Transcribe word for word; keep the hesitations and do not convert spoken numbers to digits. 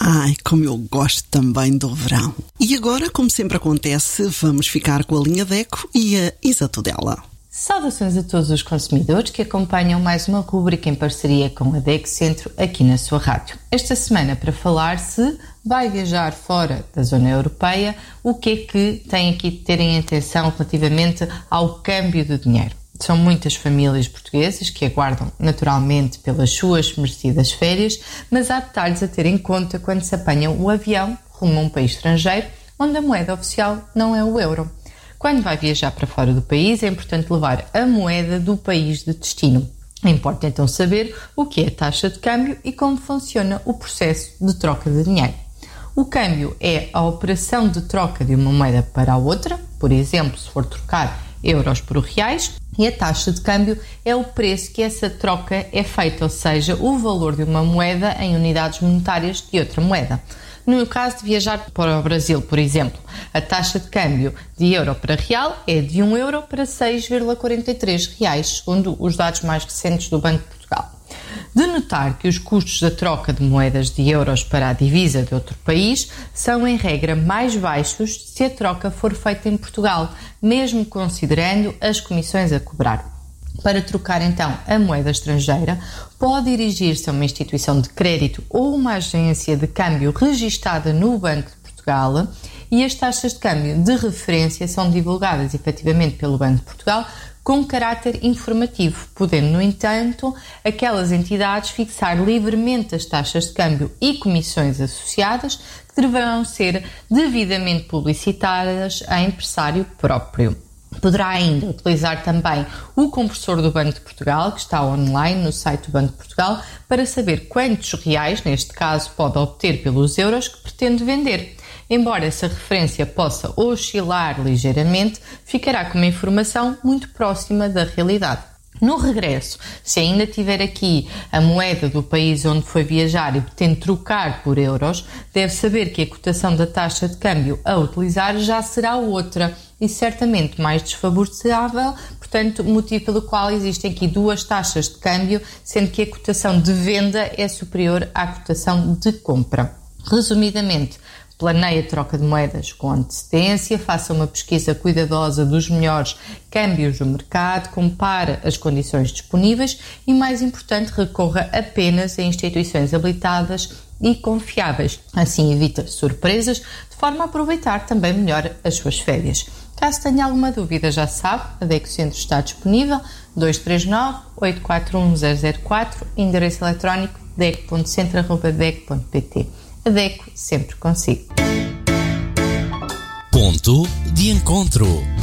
Ai, como eu gosto também do verão. E agora, como sempre acontece, vamos ficar com a linha DECO e a Isa Tudela. Saudações a todos os consumidores que acompanham mais uma rubrica em parceria com a DECO Centro aqui na sua rádio. Esta semana para falar se vai viajar fora da zona europeia, o que é que tem aqui de ter em atenção relativamente ao câmbio do dinheiro. São muitas famílias portuguesas que aguardam naturalmente pelas suas merecidas férias, mas há detalhes a ter em conta quando se apanham o avião rumo a um país estrangeiro onde a moeda oficial não é o euro. Quando vai viajar para fora do país é importante levar a moeda do país de destino. Importa então saber o que é a taxa de câmbio e como funciona o processo de troca de dinheiro. O câmbio é a operação de troca de uma moeda para a outra, por exemplo, se for trocar euros por reais, e a taxa de câmbio é o preço que essa troca é feita, ou seja, o valor de uma moeda em unidades monetárias de outra moeda. No caso de viajar para o Brasil, por exemplo, a taxa de câmbio de euro para real é de um euro para seis vírgula quarenta e três reais, segundo os dados mais recentes do Banco de Portugal. De notar que os custos da troca de moedas de euros para a divisa de outro país são, em regra, mais baixos se a troca for feita em Portugal, mesmo considerando as comissões a cobrar. Para trocar, então, a moeda estrangeira, pode dirigir-se a uma instituição de crédito ou uma agência de câmbio registada no Banco de Portugal e as taxas de câmbio de referência são divulgadas efetivamente pelo Banco de Portugal com caráter informativo, podendo, no entanto, aquelas entidades fixar livremente as taxas de câmbio e comissões associadas que deverão ser devidamente publicitadas a empresário próprio. Poderá ainda utilizar também o conversor do Banco de Portugal, que está online no site do Banco de Portugal, para saber quantos reais, neste caso, pode obter pelos euros que pretende vender. Embora essa referência possa oscilar ligeiramente, ficará com uma informação muito próxima da realidade. No regresso, se ainda tiver aqui a moeda do país onde foi viajar e pretende trocar por euros, deve saber que a cotação da taxa de câmbio a utilizar já será outra e certamente mais desfavorável, portanto, motivo pelo qual existem aqui duas taxas de câmbio, sendo que a cotação de venda é superior à cotação de compra. Resumidamente, planeie a troca de moedas com antecedência, faça uma pesquisa cuidadosa dos melhores câmbios do mercado, compare as condições disponíveis e, mais importante, recorra apenas a instituições habilitadas e confiáveis. Assim evita surpresas, de forma a aproveitar também melhor as suas férias. Caso tenha alguma dúvida, já sabe, a DECO Centro está disponível, dois três nove, oito quatro um, zero zero quatro, endereço eletrónico deco ponto centro arroba deco ponto pt. A DECO sempre consigo. Ponto de encontro.